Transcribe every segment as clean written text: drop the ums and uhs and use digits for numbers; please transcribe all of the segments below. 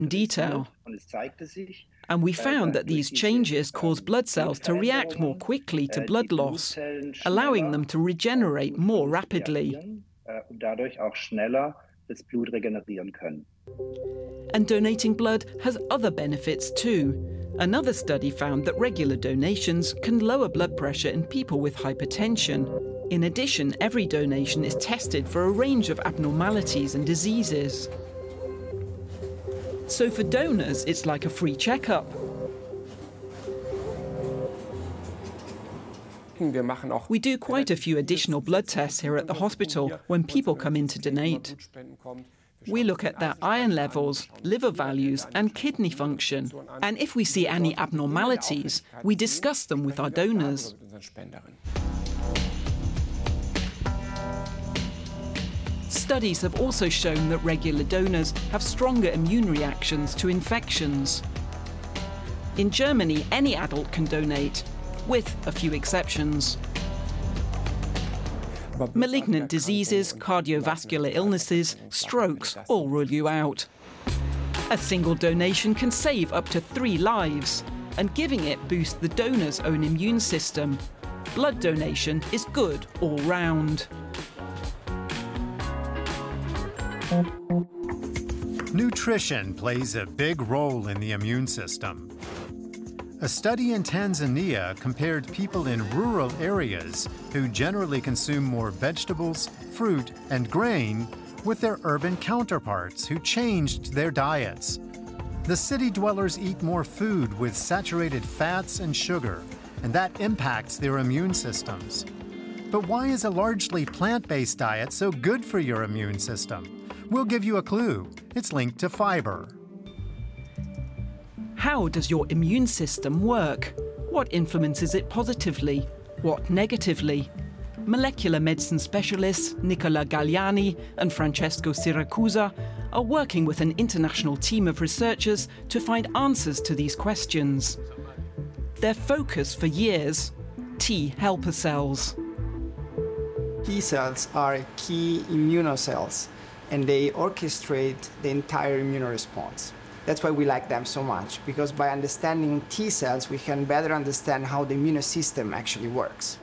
in detail. And we found that these changes cause blood cells to react more quickly to blood loss, allowing them to regenerate more rapidly. And donating blood has other benefits too. Another study found that regular donations can lower blood pressure in people with hypertension. In addition, every donation is tested for a range of abnormalities and diseases. So for donors, it's like a free checkup. We do quite a few additional blood tests here at the hospital when people come in to donate. We look at their iron levels, liver values and kidney function. And if we see any abnormalities, we discuss them with our donors. Studies have also shown that regular donors have stronger immune reactions to infections. In Germany, any adult can donate, with a few exceptions. Malignant diseases, cardiovascular illnesses, strokes all rule you out. A single donation can save up to 3 lives, and giving it boosts the donor's own immune system. Blood donation is good all round. Nutrition plays a big role in the immune system. A study in Tanzania compared people in rural areas who generally consume more vegetables, fruit, and grain with their urban counterparts who changed their diets. The city dwellers eat more food with saturated fats and sugar, and that impacts their immune systems. But why is a largely plant-based diet so good for your immune system? We'll give you a clue. It's linked to fiber. How does your immune system work? What influences it positively? What negatively? Molecular medicine specialists Nicola Galliani and Francesco Siracusa are working with an international team of researchers to find answers to these questions. Their focus for years: T helper cells. T cells are key immunocells, and they orchestrate the entire immune response. That's why we like them so much, because by understanding T cells, we can better understand how the immune system actually works.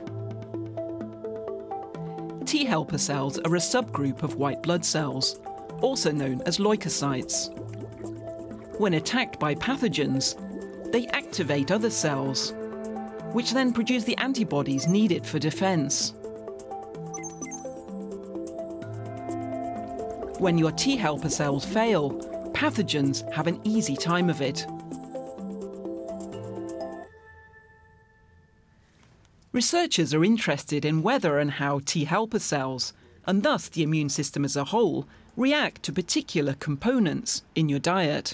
T helper cells are a subgroup of white blood cells, also known as leukocytes. When attacked by pathogens, they activate other cells, which then produce the antibodies needed for defense. When your T helper cells fail, pathogens have an easy time of it. Researchers are interested in whether and how T helper cells, and thus the immune system as a whole, react to particular components in your diet.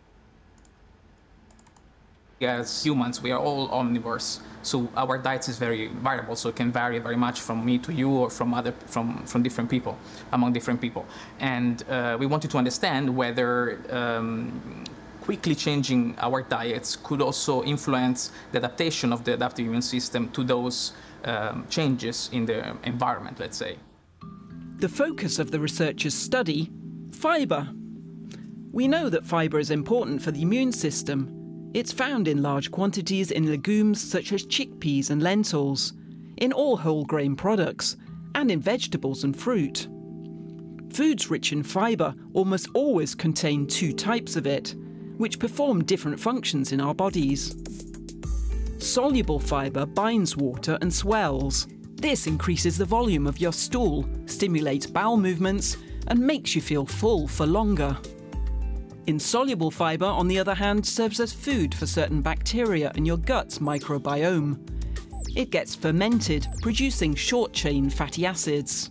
As humans, we are all omnivores, so our diet is very variable, so it can vary very much from me to you or from different people, among different people. And we wanted to understand whether quickly changing our diets could also influence the adaptation of the adaptive immune system to those changes in the environment, let's say. The focus of the researchers' study: fiber. We know that fiber is important for the immune system. It's found in large quantities in legumes such as chickpeas and lentils, in all whole grain products, and in vegetables and fruit. Foods rich in fiber almost always contain 2 types of it, which perform different functions in our bodies. Soluble fiber binds water and swells. This increases the volume of your stool, stimulates bowel movements, and makes you feel full for longer. Insoluble fiber, on the other hand, serves as food for certain bacteria in your gut's microbiome. It gets fermented, producing short-chain fatty acids.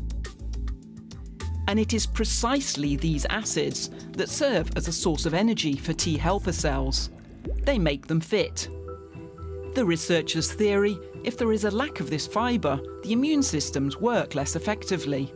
And it is precisely these acids that serve as a source of energy for T helper cells. They make them fit. The researchers' theory: if there is a lack of this fiber, the immune systems work less effectively.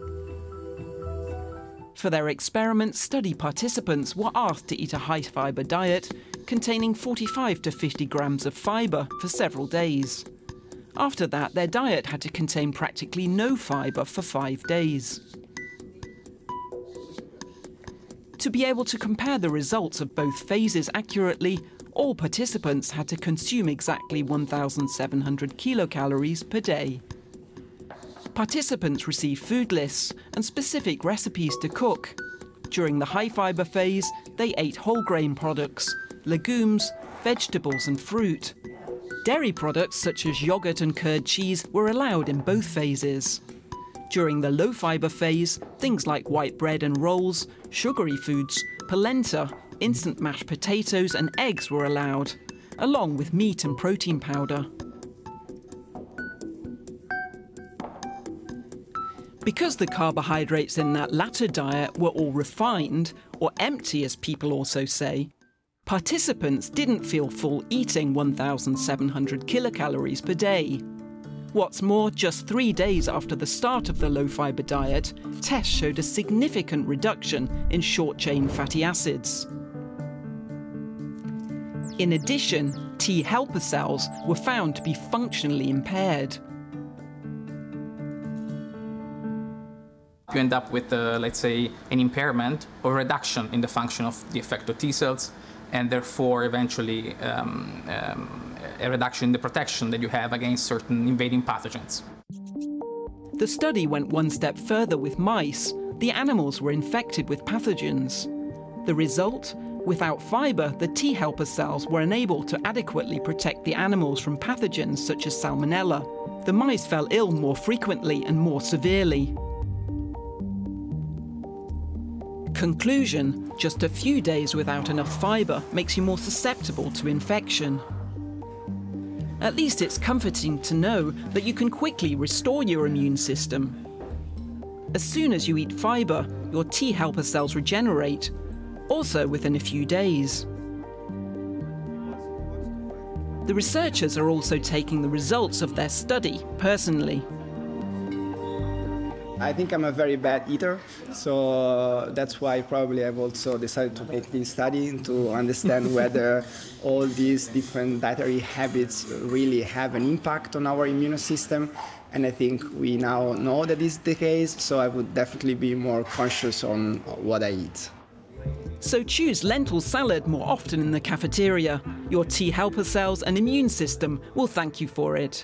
For their experiment, study participants were asked to eat a high-fiber diet containing 45 to 50 grams of fiber for several days. After that, their diet had to contain practically no fiber for 5 days. To be able to compare the results of both phases accurately, all participants had to consume exactly 1,700 kilocalories per day. Participants received food lists and specific recipes to cook. During the high-fibre phase, they ate whole grain products, legumes, vegetables and fruit. Dairy products such as yogurt and curd cheese were allowed in both phases. During the low-fibre phase, things like white bread and rolls, sugary foods, polenta, instant mashed potatoes and eggs were allowed, along with meat and protein powder. Because the carbohydrates in that latter diet were all refined, or empty as people also say, participants didn't feel full eating 1,700 kilocalories per day. What's more, just 3 days after the start of the low-fibre diet, tests showed a significant reduction in short-chain fatty acids. In addition, T helper cells were found to be functionally impaired. You end up with, let's say, an impairment or reduction in the function of the effector T cells, and therefore eventually a reduction in the protection that you have against certain invading pathogens. The study went one step further with mice. The animals were infected with pathogens. The result? Without fibre, the T helper cells were unable to adequately protect the animals from pathogens such as Salmonella. The mice fell ill more frequently and more severely. Conclusion: just a few days without enough fibre makes you more susceptible to infection. At least it's comforting to know that you can quickly restore your immune system. As soon as you eat fibre, your T helper cells regenerate, also within a few days. The researchers are also taking the results of their study personally. I think I'm a very bad eater, so that's why probably I've also decided to make this study to understand whether all these different dietary habits really have an impact on our immune system. And I think we now know that this is the case, so I would definitely be more conscious on what I eat. So choose lentil salad more often in the cafeteria. Your T helper cells and immune system will thank you for it.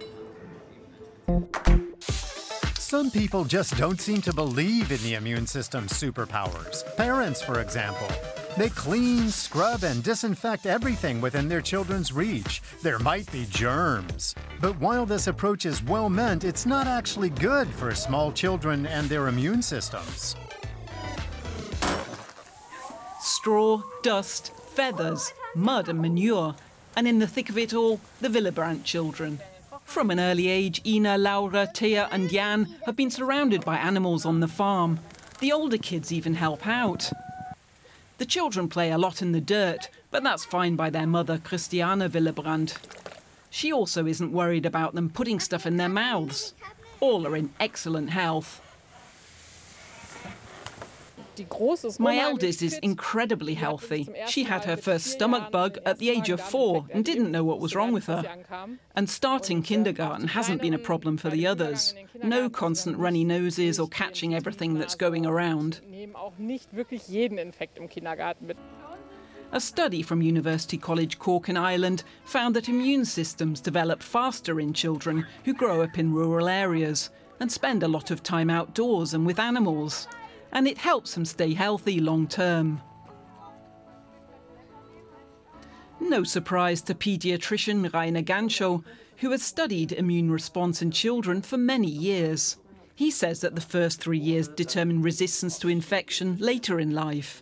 Some people just don't seem to believe in the immune system's superpowers. Parents, for example. They clean, scrub, and disinfect everything within their children's reach. There might be germs. But while this approach is well-meant, it's not actually good for small children and their immune systems. Straw, dust, feathers, mud and manure. And in the thick of it all, the Willebrand children. From an early age, Ina, Laura, Thea and Jan have been surrounded by animals on the farm. The older kids even help out. The children play a lot in the dirt, but that's fine by their mother, Christiane Willebrand. She also isn't worried about them putting stuff in their mouths. All are in excellent health. My eldest is incredibly healthy. She had her first stomach bug at the age of 4 and didn't know what was wrong with her. And starting kindergarten hasn't been a problem for the others. No constant runny noses or catching everything that's going around. A study from University College Cork in Ireland found that immune systems develop faster in children who grow up in rural areas and spend a lot of time outdoors and with animals. And it helps them stay healthy long term. No surprise to paediatrician Rainer Ganschow, who has studied immune response in children for many years. He says that the first 3 years determine resistance to infection later in life.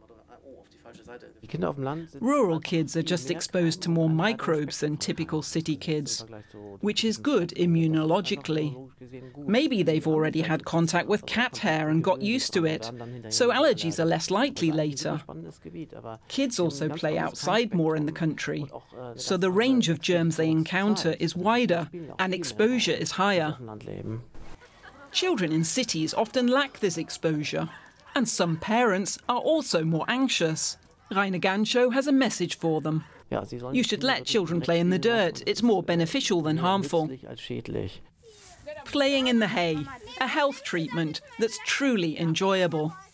Rural kids are just exposed to more microbes than typical city kids, which is good immunologically. Maybe they've already had contact with cat hair and got used to it, so allergies are less likely later. Kids also play outside more in the country, so the range of germs they encounter is wider and exposure is higher. Children in cities often lack this exposure, and some parents are also more anxious. Rainer Ganschow has a message for them. You should let children play in the dirt. It's more beneficial than harmful. Playing in the hay, a health treatment that's truly enjoyable.